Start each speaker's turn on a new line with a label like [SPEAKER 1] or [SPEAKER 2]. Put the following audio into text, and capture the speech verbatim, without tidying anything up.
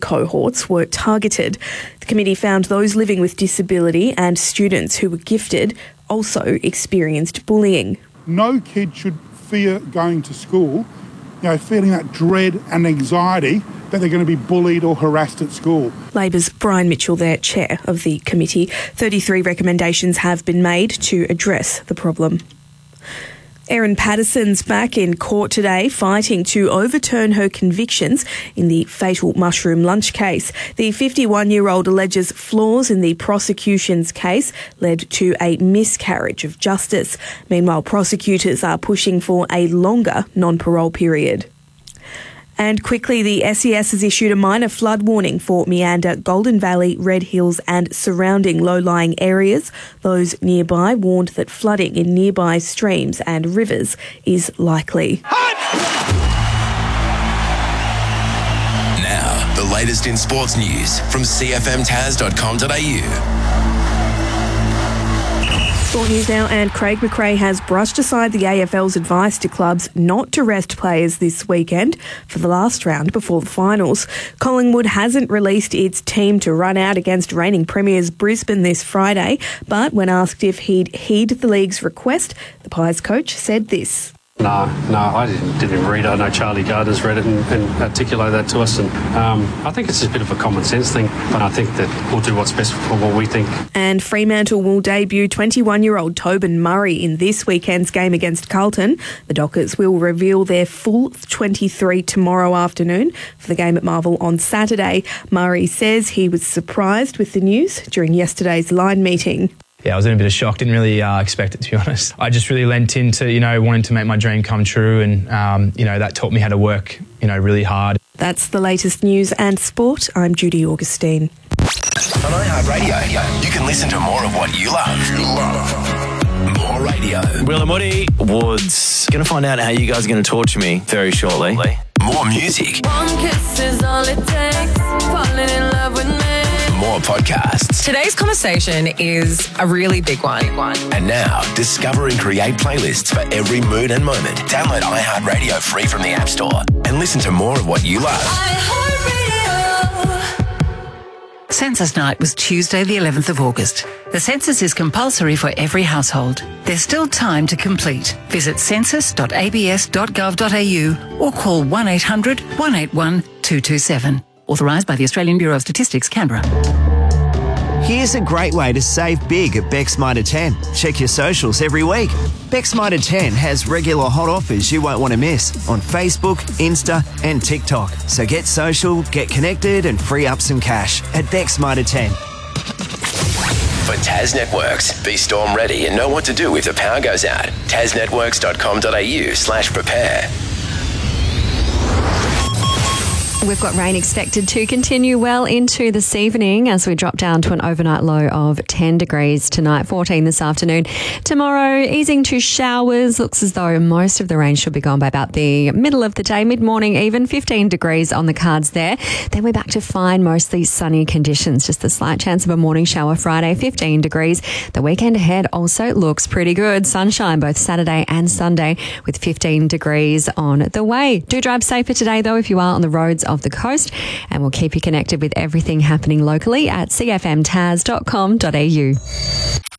[SPEAKER 1] cohorts were targeted. The committee found those living with disability and students who were gifted also experienced bullying.
[SPEAKER 2] No kid should fear going to school, you know, feeling that dread and anxiety that they're going to be bullied or harassed at school.
[SPEAKER 1] Labor's Brian Mitchell, their chair of the committee. thirty-three recommendations have been made to address the problem. Erin Patterson's back in court today fighting to overturn her convictions in the fatal mushroom lunch case. The fifty-one-year-old alleges flaws in the prosecution's case led to a miscarriage of justice. Meanwhile, prosecutors are pushing for a longer non-parole period. And quickly, the S E S has issued a minor flood warning for Meander, Golden Valley, Red Hills and surrounding low-lying areas. Those nearby warned that flooding in nearby streams and rivers is likely.
[SPEAKER 3] Now, the latest in sports news from c f m taz dot com dot a u.
[SPEAKER 1] Sport news now, and Craig McRae has brushed aside the A F L's advice to clubs not to rest players this weekend for the last round before the finals. Collingwood hasn't released its team to run out against reigning premiers Brisbane this Friday, but when asked if he'd heed the league's request, the Pies coach said this.
[SPEAKER 4] No, no, I didn't, didn't read it. I know Charlie Gardner's read it and, and articulated that to us. And um, I think it's a bit of a common sense thing, but I think that we'll do what's best for what we think.
[SPEAKER 1] And Fremantle will debut twenty-one-year-old Tobin Murray in this weekend's game against Carlton. The Dockers will reveal their full twenty-three tomorrow afternoon for the game at Marvel on Saturday. Murray says he was surprised with the news during yesterday's line meeting.
[SPEAKER 5] Yeah, I was in a bit of shock. Didn't really uh, expect it, to be honest. I just really lent into, you know, wanting to make my dream come true, and, um, you know, that taught me how to work, you know, really hard.
[SPEAKER 1] That's the latest news and sport. I'm Judy Augustine.
[SPEAKER 3] On iHeartRadio, you can listen to more of what you love. You love. More radio.
[SPEAKER 6] Will and Woody Woods. Going to find out how you guys are going to torture me very shortly.
[SPEAKER 3] More music.
[SPEAKER 7] One kiss is all it takes. Falling in love with me.
[SPEAKER 3] More podcasts.
[SPEAKER 8] Today's conversation is a really big one.
[SPEAKER 3] And now, discover and create playlists for every mood and moment. Download iHeartRadio free from the App Store and listen to more of what you love.
[SPEAKER 9] Census Night was Tuesday the eleventh of August. The census is compulsory for every household. There's still time to complete. Visit census dot a b s dot gov dot a u or call one eight hundred, one eight one, two two seven. Authorised by the Australian Bureau of Statistics, Canberra.
[SPEAKER 10] Here's a great way to save big at Beck's Mitre ten. Check your socials every week. Beck's Mitre ten has regular hot offers you won't want to miss on Facebook, Insta and TikTok. So get social, get connected and free up some cash at Beck's Mitre ten.
[SPEAKER 3] For Tas Networks, be storm ready and know what to do if the power goes out. tas networks dot com dot a u slash prepare.
[SPEAKER 11] We've got rain expected to continue well into this evening as we drop down to an overnight low of ten degrees tonight, fourteen this afternoon. Tomorrow, easing to showers. Looks as though most of the rain should be gone by about the middle of the day, mid-morning even. fifteen degrees on the cards there. Then we're back to fine, mostly sunny conditions. Just a slight chance of a morning shower Friday, fifteen degrees. The weekend ahead also looks pretty good. Sunshine both Saturday and Sunday with fifteen degrees on the way. Do drive safer today though if you are on the roads of the coast, and we'll keep you connected with everything happening locally at c f m taz dot com dot a u.